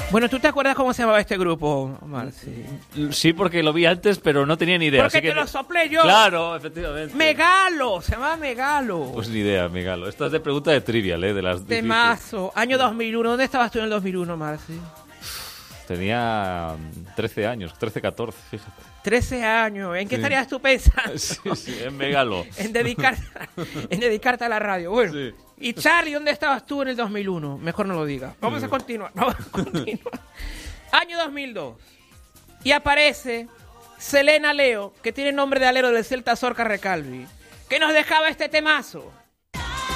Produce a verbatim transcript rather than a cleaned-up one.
Bueno, ¿tú te acuerdas cómo se llamaba este grupo, Omar? Sí, sí, porque lo vi antes, pero no tenía ni idea. Porque así te que... lo soplé yo. Claro, efectivamente. Megalo, se llamaba Megalo. Pues ni idea, Megalo. Esta es de pregunta de trivial, ¿eh? De las Temazo. Año dos mil uno. ¿Dónde estabas tú en el dos mil uno, Marci? Tenía trece años, trece, catorce, fíjate. trece años. ¿En qué Sí. estarías tú pensando? Sí, sí, en Megalo. en, dedicarte, en dedicarte a la radio. Bueno, Sí. y Charlie, ¿dónde estabas tú en el dos mil uno? Mejor no lo digas. Vamos a continuar. Vamos a continuar. Año dos mil dos. Y aparece Selena Leo, que tiene nombre de alero del Celta Zorca Recalvi, que nos dejaba este temazo.